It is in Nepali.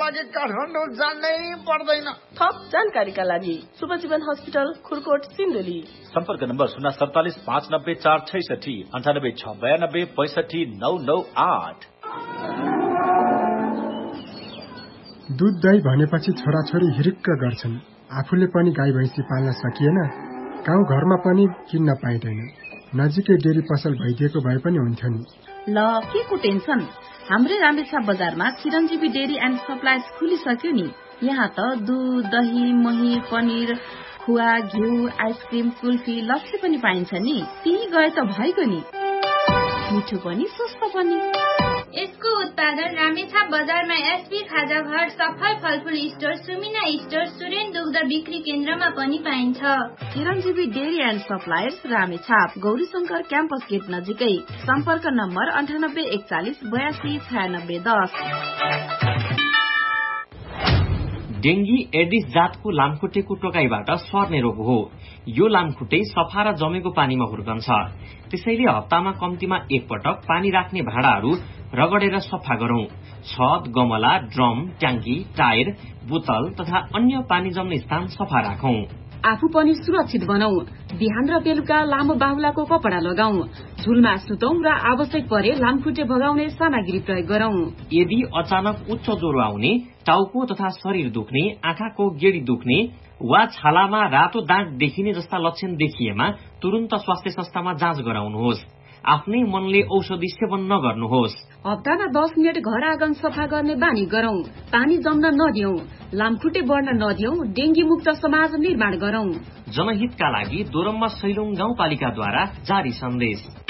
काठमाडौँ जानै पर्दैन। थप जानकारीका लागि शुभजीवन हस्पिटल खुरकोट सिन्धुली। सम्पर्क नम्बर 047 595 466 98 692 65 998। दूध दही भनेपछि छोराछोरी हिरिक्क गर्छन्। आफूले पनि गाई भैँसी पाल्न सकिएन, गाउँ घरमा पनि किन्न पाइँदैन। नजिकै डेरी पसल भइदिएको भए पनि हुन्थ्यो नि। ल के को टेन्सन, हाम्रै रामेछाप बजारमा चिरञ्जीवी डेरी एन्ड सप्लायर्स खुलिसक्यो नि। यहाँ त दूध दही मही पनिर खुवा घिउ आइसक्रिम कुल्फी लस्सी पनि पाइन्छ नि। त्यही गए त भइगयो नि, मिठो पनि सस्तो पनि। यसको उत्पादन रामेछाप बजारमा एसपी खाजा घर सफल फलफुल स्टोर सुमिना स्टोर सुरेन दुग्ध बिक्री केन्द्रमा पनि पाइन्छ। चिरञ्जीवी dairy and suppliers Ramechhap Gaurishankar campus get नजिकै। सम्पर्क नम्बर 98 41 82 96 10। डेंगी एडिस जातको लामखुट्टेको टोकाइबाट सर्ने रोग हो। यो लामखुट्टे सफा र जमेको पानीमा हुर्कन्छ। त्यसैले हप्तामा कम्तीमा एक पटक पानी राख्ने भाँडाहरू रगडेर सफा गरौं। छत गमला ड्रम ट्याङ्की टायर बोतल तथा अन्य पानी जम्ने स्थान सफा राखौं। आफू पनि सुरक्षित बनाऊ। बिहान र बेलुका लामो बाहुलाको कपडा लगाऊ। झुलमा सुतौं र आवश्यक परे लामखुट्टे भगाउने सामग्री प्रयोग गरौं। यदि अचानक उच्च ज्वरो आउने, टाउको तथा शरीर दुख्ने, आँखाको गेडी दुख्ने वा छालामा रातो दाग देखिने जस्ता लक्षण देखिएमा तुरन्त स्वास्थ्य संस्थामा जाँच गराउनुहोस्। आफ्नै मनले औषधि सेवन नगर्नुहोस्। हप्तामा 10 मिनट घर आँगन सफा गर्ने बानी गरौं। पानी जम्न नदियौं, लामखुट्टे बढ्न नदियौं, डेंगी मुक्त समाज निर्माण गरौं। जनहितका लागि दोरम्मा सैलुङ गाउँपालिकाद्वारा जारी सन्देश।